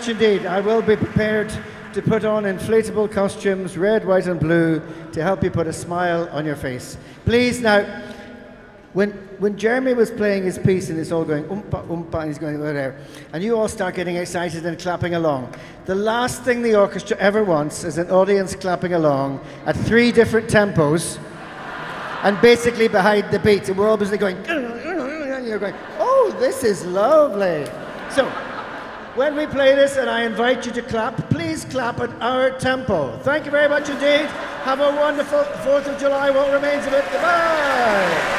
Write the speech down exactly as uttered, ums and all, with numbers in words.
much indeed. I will be prepared to put on inflatable costumes, red, white, and blue, to help you put a smile on your face. Please now, when when Jeremy was playing his piece and it's all going oompa oompa and he's going whatever, and you all start getting excited and clapping along, the last thing the orchestra ever wants is an audience clapping along at three different tempos and basically behind the beat. And we're all busy going, and you're going, oh, this is lovely. So, when we play this and I invite you to clap, please clap at our tempo. Thank you very much indeed. Have a wonderful fourth of July, what remains of it. Goodbye.